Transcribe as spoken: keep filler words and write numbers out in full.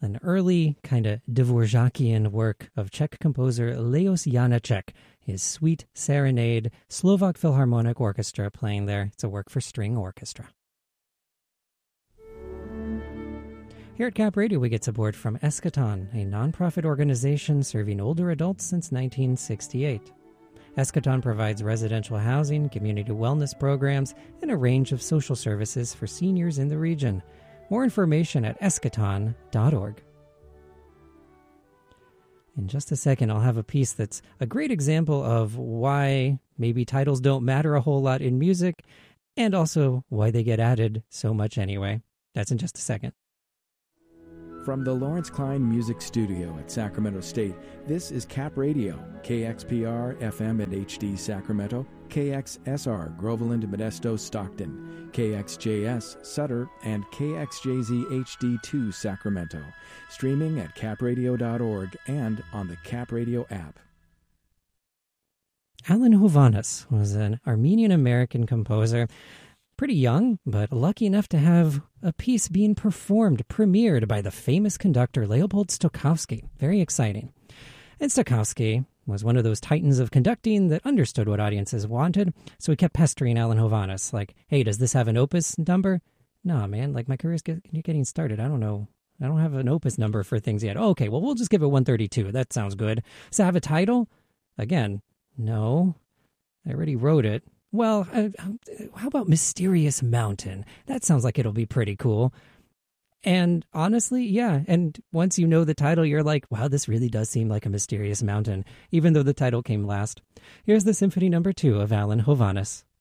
an early kind of Dvorakian work of Czech composer Leos Janáček, his Sweet Serenade, Slovak Philharmonic Orchestra playing there. It's a work for string orchestra. Here at Cap Radio, we get support from Eschaton, a nonprofit organization serving older adults since nineteen sixty-eight. Eschaton provides residential housing, community wellness programs, and a range of social services for seniors in the region. More information at eschaton dot org. In just a second, I'll have a piece that's a great example of why maybe titles don't matter a whole lot in music, and also why they get added so much anyway. That's in just a second. From the Lawrence Klein Music Studio at Sacramento State, this is Cap Radio, K X P R F M and H D Sacramento, K X S R Groveland, Modesto, Stockton, K X J S Sutter, and K X J Z H D two Sacramento. Streaming at cap radio dot org and on the Cap Radio app. Alan Hovhaness was an Armenian-American composer, pretty young, but lucky enough to have a piece being performed, premiered by the famous conductor Leopold Stokowski. Very exciting. And Stokowski was one of those titans of conducting that understood what audiences wanted, so he kept pestering Alan Hovhaness, like, hey, does this have an opus number? No, man, like, my career's get, getting started. I don't know. I don't have an opus number for things yet. Oh, okay, well, we'll just give it one thirty-two. That sounds good. Does it have a title? Again, no. I already wrote it. Well, uh, how about Mysterious Mountain? That sounds like it'll be pretty cool. And honestly, yeah. And once you know the title, you're like, wow, this really does seem like a mysterious mountain, even though the title came last. Here's the Symphony Number Two of Alan Hovhaness.